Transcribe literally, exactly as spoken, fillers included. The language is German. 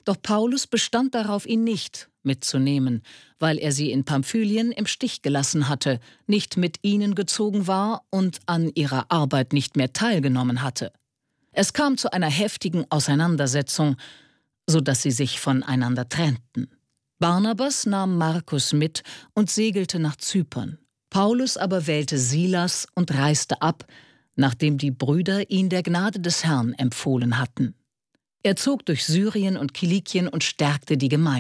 Doch Paulus bestand darauf, ihn nicht mitzunehmen, weil er sie in Pamphylien im Stich gelassen hatte, nicht mit ihnen gezogen war und an ihrer Arbeit nicht mehr teilgenommen hatte. Es kam zu einer heftigen Auseinandersetzung, so dass sie sich voneinander trennten. Barnabas nahm Markus mit und segelte nach Zypern. Paulus aber wählte Silas und reiste ab, nachdem die Brüder ihn der Gnade des Herrn empfohlen hatten. Er zog durch Syrien und Kilikien und stärkte die Gemeinde.